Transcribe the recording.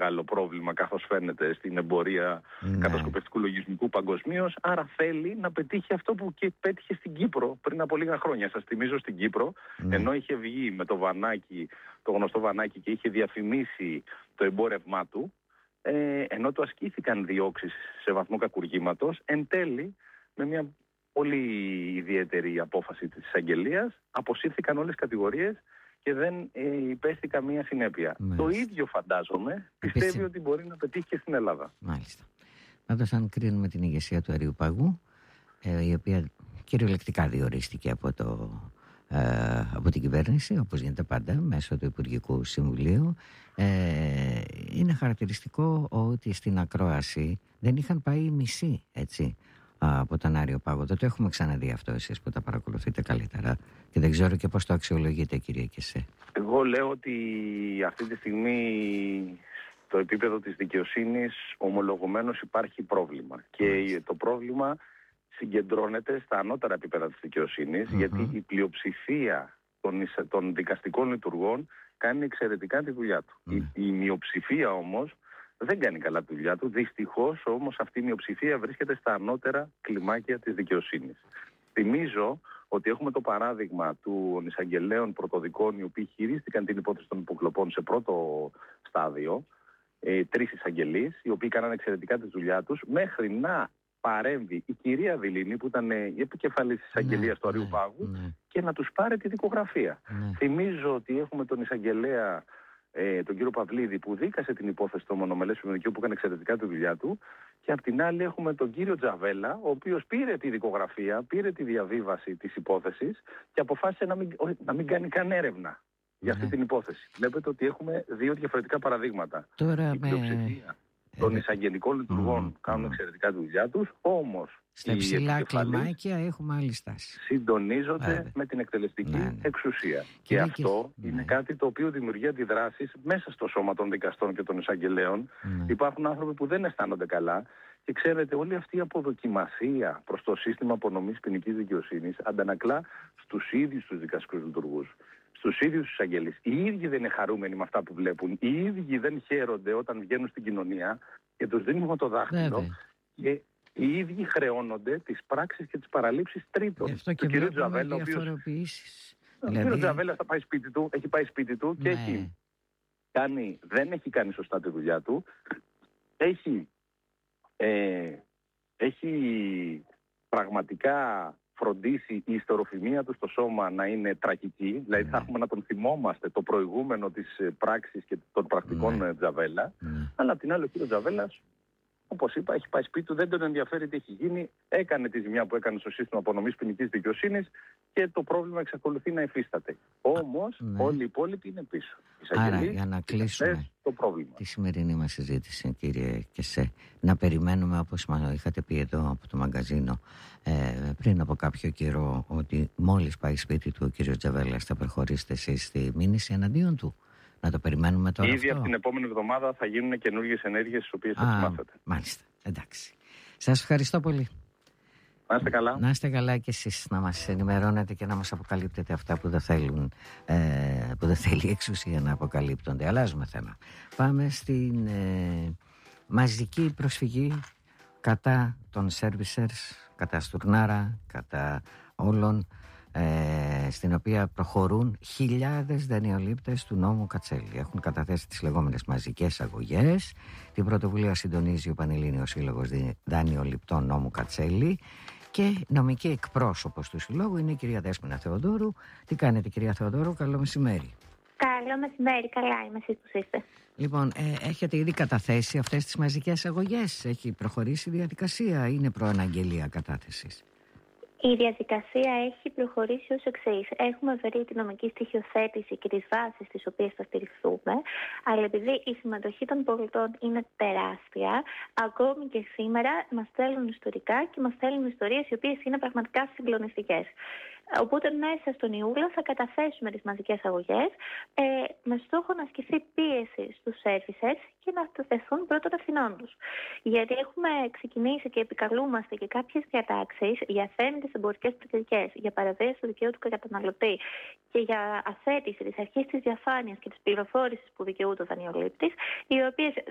μεγάλο πρόβλημα, καθώς φαίνεται, στην εμπορία κατασκοπευτικού λογισμικού παγκοσμίως. Άρα θέλει να πετύχει αυτό που και πέτυχε στην Κύπρο πριν από λίγα χρόνια. Σας θυμίζω, στην Κύπρο, ενώ είχε βγει με το Βανάκι, το γνωστό Βανάκι, και είχε διαφημίσει το εμπόρευμά του, ενώ του ασκήθηκαν διώξεις σε βαθμό κακουργήματος, εν τέλει, με μια πολύ ιδιαίτερη απόφαση της εισαγγελίας, αποσύρθηκαν όλες τις κατηγορίες και δεν υπέστη καμία συνέπεια. Το ίδιο, φαντάζομαι, πιστεύει ότι μπορεί να πετύχει και στην Ελλάδα. Μάλιστα. Πάντως, αν κρίνουμε την ηγεσία του Αριουπάγου, η οποία κυριολεκτικά διορίστηκε από την κυβέρνηση, όπως γίνεται πάντα, μέσω του Υπουργικού Συμβουλίου, είναι χαρακτηριστικό ότι στην ακρόαση δεν είχαν πάει μισή, έτσι, από τον Αριοπάγο. Δεν το έχουμε ξαναδεί αυτό, εσείς που τα παρακολουθείτε καλύτερα, και δεν ξέρω και πώς το αξιολογείτε, κύριε Κεσέ. Εγώ λέω ότι αυτή τη στιγμή στο επίπεδο της δικαιοσύνης ομολογουμένως υπάρχει πρόβλημα, και το πρόβλημα συγκεντρώνεται στα ανώτερα επίπεδα της δικαιοσύνης, γιατί η πλειοψηφία των δικαστικών λειτουργών κάνει εξαιρετικά τη δουλειά του. Η μειοψηφία όμως δεν κάνει καλά τη δουλειά του. Δυστυχώς όμως αυτή η μειοψηφία βρίσκεται στα ανώτερα κλιμάκια της δικαιοσύνης. Θυμίζω ότι έχουμε το παράδειγμα των εισαγγελέων πρωτοδικών, οι οποίοι χειρίστηκαν την υπόθεση των υποκλοπών σε πρώτο στάδιο, 3 εισαγγελείς, οι οποίοι κάνανε εξαιρετικά τη δουλειά τους, μέχρι να παρέμβει η κυρία Δηλίνη, που ήταν η επικεφαλής της εισαγγελίας του Αριουπάγου, και να τους πάρει τη δικογραφία. Θυμίζω ότι έχουμε τον εισαγγελέα, τον κύριο Παυλίδη, που δίκασε την υπόθεση του μονομελές φημικείου, που έκανε εξαιρετικά τη δουλειά του, και απ' την άλλη έχουμε τον κύριο Τζαβέλα, ο οποίος πήρε τη δικογραφία, πήρε τη διαβίβαση της υπόθεσης και αποφάσισε να μην κάνει καν έρευνα για αυτή την υπόθεση. Βλέπετε ότι έχουμε 2 διαφορετικά παραδείγματα. Τώρα η πλειοψηφία των εισαγγελικών λειτουργών κάνουν εξαιρετικά τη δουλειά τους, όμως στα υψηλά κλιμάκια έχουμε άλλη στάση. Συντονίζονται με την εκτελεστική εξουσία. Και αυτό είναι κάτι το οποίο δημιουργεί αντιδράσεις μέσα στο σώμα των δικαστών και των εισαγγελέων. Υπάρχουν άνθρωποι που δεν αισθάνονται καλά, και ξέρετε, όλη αυτή η αποδοκιμασία προς το σύστημα απονομής ποινικής δικαιοσύνης αντανακλά στους ίδιους τους δικαστικούς λειτουργούς, στους ίδιους τους εισαγγελείς. Οι ίδιοι δεν είναι χαρούμενοι με αυτά που βλέπουν. Οι ίδιοι δεν χαίρονται όταν βγαίνουν στην κοινωνία και τους δίνουμε το δάχτυλο. Και οι ίδιοι χρεώνονται τις πράξεις και τις παραλήψεις τρίτων. Του κ. Τζαβέλα, ο κ. Τζαβέλα θα πάει σπίτι του, έχει πάει σπίτι του και δεν έχει κάνει σωστά τη δουλειά του. Έχει πραγματικά φροντίσει η ιστεροφημία του στο σώμα να είναι τραγική. Δηλαδή θα έχουμε να τον θυμόμαστε το προηγούμενο της πράξης και των πρακτικών Τζαβέλα. Αλλά απ' την άλλη, ο κ. Τζαβέλας, όπως είπα, έχει πάει σπίτι του, δεν τον ενδιαφέρει τι έχει γίνει, έκανε τη ζημιά που έκανε στο σύστημα απονομής ποινικής δικαιοσύνης και το πρόβλημα εξακολουθεί να υφίσταται. Όμως όλοι οι υπόλοιποι είναι πίσω. Άρα, για να κλείσουμε το πρόβλημα. Τη σημερινή μας συζήτηση, κύριε Κεσέ, να περιμένουμε, όπως μας είχατε πει εδώ από το μαγκαζίνο πριν από κάποιο καιρό, ότι μόλις πάει σπίτι του ο κύριος Τζαβέλας θα προχωρήσετε εσείς στη μήνυση εναντίον του. Να το περιμένουμε τώρα. Ήδη από την επόμενη εβδομάδα θα γίνουν καινούργιες ενέργειες, τις οποίες θα θυμάστε. Μάλιστα, εντάξει. Σας ευχαριστώ πολύ. Να είστε καλά. Να είστε καλά και εσείς, να μας ενημερώνετε και να μας αποκαλύπτετε αυτά που δεν θέλουν, που δεν θέλει η εξουσία να αποκαλύπτονται. Αλλάζουμε θέμα. Πάμε στην μαζική προσφυγή κατά των servicers, κατά Στουρνάρα, κατά όλων, στην οποία προχωρούν χιλιάδες δανειολήπτες του νόμου Κατσέλη. Έχουν καταθέσει τις λεγόμενες μαζικές αγωγές. Την πρωτοβουλία συντονίζει ο Πανελλήνιος Σύλλογος Δανειοληπτών Νόμου Κατσέλη και νομική εκπρόσωπος του Συλλόγου είναι η κυρία Δέσποινα Θεοδόρου. Τι κάνετε, κυρία Θεοδόρου? Καλό μεσημέρι. Καλό μεσημέρι, καλά είμαι, εσείς πώς είστε? Λοιπόν, έχετε ήδη καταθέσει αυτές τις μαζικές αγωγές? Έχει προχωρήσει η διαδικασία, είναι προαναγγελία κατάθεσης? Η διαδικασία έχει προχωρήσει ως εξής. Έχουμε βρει τη νομική στοιχειοθέτηση και τις βάσεις τις οποίες θα στηριχθούμε, αλλά επειδή η συμμετοχή των πολιτών είναι τεράστια, ακόμη και σήμερα μας στέλνουν ιστορικά και μας στέλνουν ιστορίες οι οποίες είναι πραγματικά συγκλονιστικές. Οπότε μέσα στον Ιούλιο θα καταθέσουμε τις μαζικές αγωγές με στόχο να ασκηθεί πίεση στους servicers και να τεθούν πρώτων ευθυνών τους. Γιατί έχουμε ξεκινήσει και επικαλούμαστε και κάποιες διατάξεις για αθέμητες εμπορικές πρακτικές, για παραβίαση του δικαίου του καταναλωτή και για αθέτηση της αρχής της διαφάνειας και της πληροφόρησης που δικαιούται ο δανειολήπτης, οι οποίες